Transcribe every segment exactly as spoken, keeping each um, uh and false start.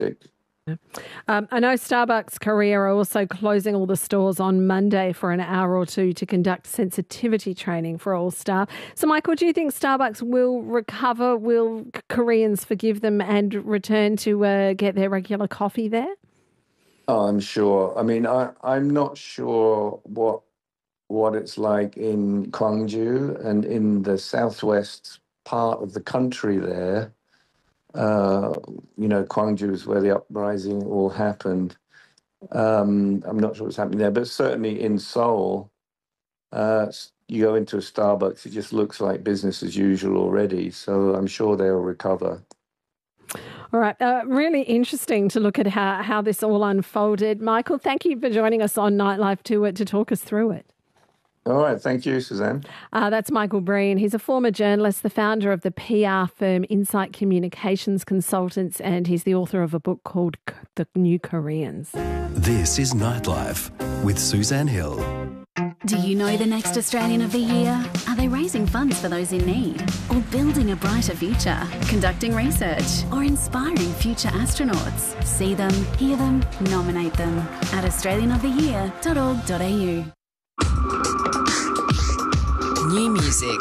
Um, I know Starbucks Korea are also closing all the stores on Monday for an hour or two to conduct sensitivity training for all staff. So, Michael, do you think Starbucks will recover? Will Koreans forgive them and return to uh, get their regular coffee there? Oh, I'm sure. I mean, I, I'm not sure what what it's like in Gwangju and in the southwest part of the country there. Uh, you know, Gwangju is where the uprising all happened. Um, I'm not sure what's happening there, but certainly in Seoul, uh, you go into a Starbucks, it just looks like business as usual already. So I'm sure they'll recover. All right. Uh, really interesting to look at how, how this all unfolded. Michael, thank you for joining us on Nightlife to, uh, to talk us through it. All right. Thank you, Suzanne. Uh, that's Michael Breen. He's a former journalist, the founder of the P R firm Insight Communications Consultants, and he's the author of a book called The New Koreans. This is Nightlife with Suzanne Hill. Do you know the next Australian of the Year? Are they raising funds for those in need? Or building a brighter future? Conducting research? Or inspiring future astronauts? See them, hear them, nominate them at australian of the year dot org dot a u. New music.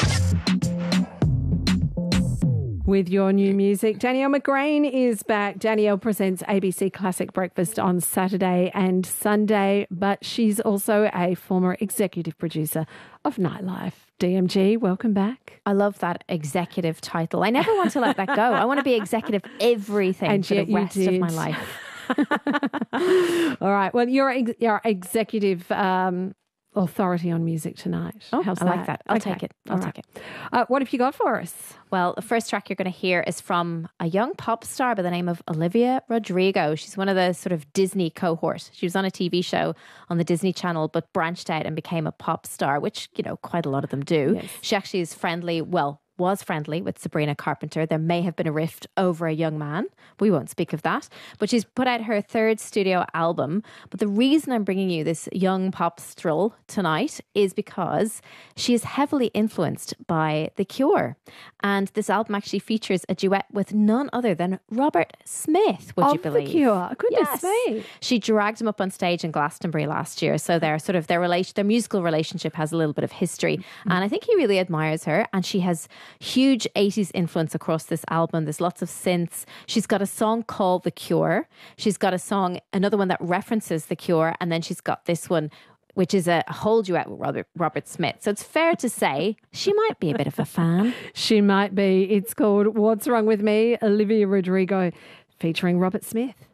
With your new music, Danielle McGrain is back. Danielle presents A B C Classic Breakfast on Saturday and Sunday, but she's also a former executive producer of Nightlife. D M G, welcome back. I love that executive title. I never want to let that go. I want to be executive everything and for the rest of my life. All right. Well, you're ex- you're executive um, authority on music tonight. Oh, How's I that? like that. I'll Okay. take it. I'll All take right. it. Uh, what have you got for us? Well, the first track you're going to hear is from a young pop star by the name of Olivia Rodrigo. She's one of the sort of Disney cohort. She was on a T V show on the Disney Channel, but branched out and became a pop star, which, you know, quite a lot of them do. Yes. She actually is friendly, well, was friendly with Sabrina Carpenter. There may have been a rift over a young man. We won't speak of that. But she's put out her third studio album. But the reason I'm bringing you this young pop stroll tonight is because she is heavily influenced by The Cure. And this album actually features a duet with none other than Robert Smith, would of you believe? The Cure. Goodness Yes. me. She dragged him up on stage in Glastonbury last year. So their sort of their relation, their musical relationship has a little bit of history. Mm-hmm. And I think he really admires her. And she has huge eighties influence across this album. There's lots of synths. She's got a song called The Cure. She's got a song, another one that references The Cure. And then she's got this one, which is a whole duet with Robert, Robert Smith. So it's fair to say she might be a bit of a fan. She might be. It's called What's Wrong With Me, Olivia Rodrigo, featuring Robert Smith.